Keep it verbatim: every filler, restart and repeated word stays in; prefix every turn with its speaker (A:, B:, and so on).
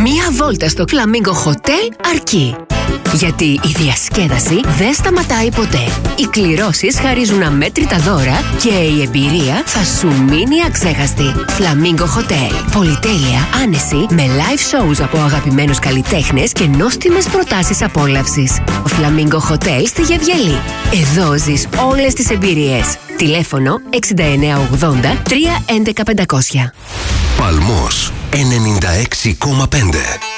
A: Μία βόλτα στο Flamingo Hotel αρκεί. Γιατί η διασκέδαση δεν σταματάει ποτέ. Οι κληρώσεις χαρίζουν αμέτρητα δώρα και η εμπειρία θα σου μείνει αξέχαστη. Flamingo Hotel. Πολυτέλεια, άνεση, με live shows από αγαπημένους καλλιτέχνες και νόστιμες προτάσεις απόλαυσης. Flamingo Hotel στη Γεβγελή. Εδώ ζεις όλες τις εμπειρίες. Τηλέφωνο έξι εννιά ογδόντα τρία έντεκα πεντακόσια.
B: Παλμός ενενήντα έξι κόμμα πέντε.